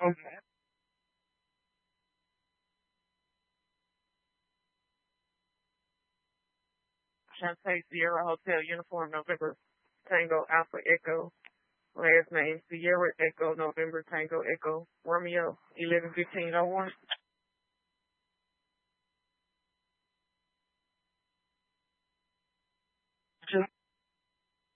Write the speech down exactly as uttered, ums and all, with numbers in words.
Okay. Shantae Sierra Hotel Uniform November Tango Alpha Echo. Last name Sierra Echo November Tango Echo Romeo eleven fifteen oh one.